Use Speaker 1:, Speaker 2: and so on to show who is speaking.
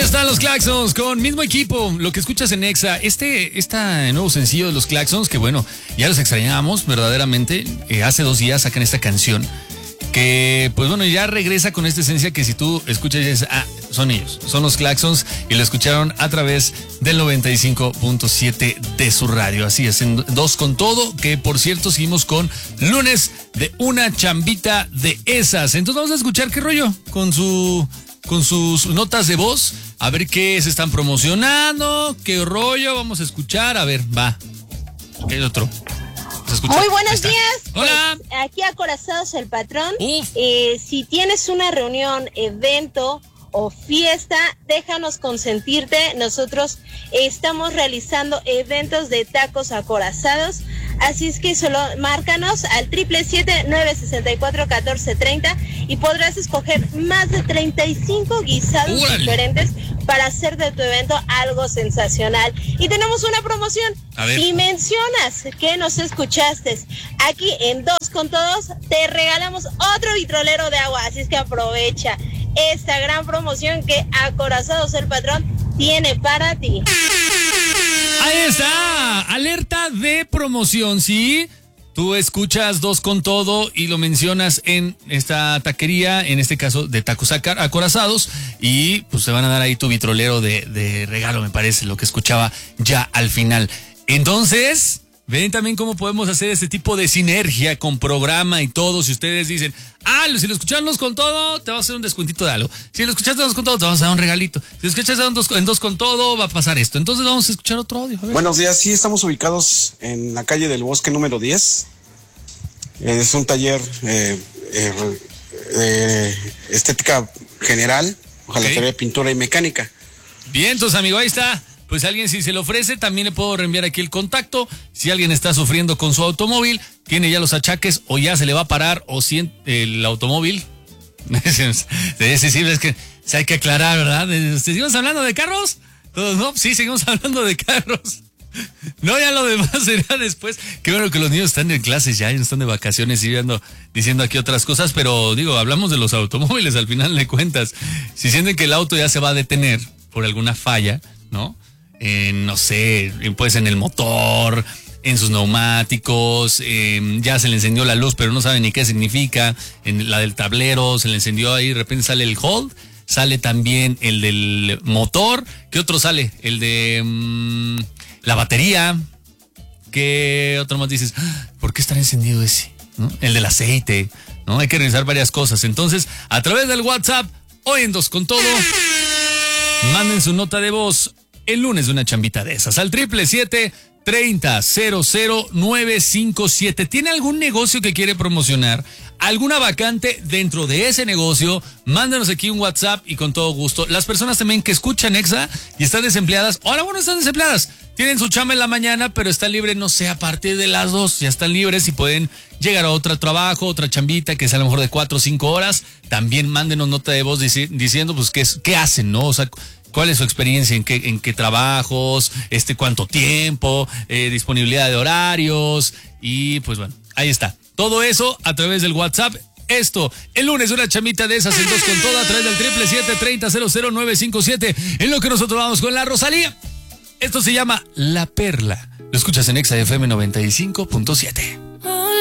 Speaker 1: están los Claxons con mismo equipo, lo que escuchas en Exa. Este nuevo sencillo de los Claxons, que bueno, ya los extrañábamos verdaderamente. Hace 2 días sacan esta canción que, pues bueno, ya regresa con esta esencia que si tú escuchas ya dices, son ellos, son los Claxons, y lo escucharon a través del 95.7 de su radio. Así es, en Dos con Todo, que por cierto seguimos con lunes de una chambita de esas. Entonces vamos a escuchar qué rollo con sus notas de voz, a ver qué se están promocionando, qué rollo, vamos a escuchar, a ver, va. ¿Qué hay otro?
Speaker 2: Muy buenos días.
Speaker 1: Hola.
Speaker 2: Pues, aquí acorazados el patrón.
Speaker 1: Uf.
Speaker 2: Si tienes una reunión, evento o fiesta, déjanos consentirte. Nosotros estamos realizando eventos de tacos acorazados. Así es que solo márcanos al 777-964-1430 y podrás escoger más de 35 guisados diferentes para hacer de tu evento algo sensacional. Y tenemos una promoción. Si mencionas que nos escuchaste aquí en Dos con Todos, te regalamos otro vitrolero de agua. Así es que aprovecha esta gran promoción que Acorazados el Patrón tiene para ti.
Speaker 1: Ahí está, alerta de promoción, ¿sí? Tú escuchas Dos con Todo y lo mencionas en esta taquería, en este caso de tacos acorazados, y pues te van a dar ahí tu vitrolero de regalo, me parece, lo que escuchaba ya al final. Entonces, ven también cómo podemos hacer este tipo de sinergia con programa y todo. Si ustedes dicen, si lo escucharon Dos con Todo, te vamos a hacer un descuentito de algo. Si lo escuchaste Dos con Todo, te vamos a dar un regalito. Si lo escuchaste en Dos con Todo, va a pasar esto. Entonces vamos a escuchar otro audio.
Speaker 3: Buenos días, sí, estamos ubicados en la calle del Bosque número 10. Es un taller estética general, hojalatería, pintura y mecánica.
Speaker 1: Bien, entonces, amigo, ahí está. Pues alguien, si se le ofrece, también le puedo reenviar aquí el contacto. Si alguien está sufriendo con su automóvil, tiene ya los achaques o ya se le va a parar o si el automóvil. Es que hay que aclarar, ¿verdad? ¿Seguimos hablando de carros? ¿Todos no? Sí, seguimos hablando de carros. No, ya lo demás será después. Qué bueno que los niños están en clases ya, están de vacaciones y diciendo aquí otras cosas, pero digo, hablamos de los automóviles al final de cuentas. Si sienten que el auto ya se va a detener por alguna falla, ¿no? No sé, pues en el motor, en sus neumáticos, ya se le encendió la luz, pero no sabe ni qué significa, en la del tablero se le encendió ahí, de repente sale el hold, sale también el del motor, ¿qué otro sale? El de la batería, ¿qué otro más dices? ¿Por qué estará encendido ese? ¿No? El del aceite, ¿no? Hay que revisar varias cosas. Entonces, a través del WhatsApp, hoy en Dos con Todo, manden su nota de voz el lunes de una chambita de esas al 777-30-00957. ¿Tiene algún negocio que quiere promocionar? ¿Alguna vacante dentro de ese negocio? Mándanos aquí un WhatsApp y con todo gusto. Las personas también que escuchan Exa y están desempleadas, ahora bueno, están desempleadas, tienen su chamba en la mañana, pero están libres, no sé, a partir de las 2, ya están libres y pueden llegar a otro trabajo, otra chambita que sea a lo mejor de 4 o 5 horas. También mándenos nota de voz diciendo pues qué hacen, ¿no? O sea, ¿cuál es su experiencia? ¿En qué trabajos? ¿Cuánto tiempo? Disponibilidad de horarios. Y pues bueno, ahí está. Todo eso a través del WhatsApp. Esto, el lunes, una chamita de esas en Dos con Todo a través del 777-30-00957. En lo que nosotros vamos con la Rosalía. Esto se llama La Perla. Lo escuchas en Exa FM 95.7.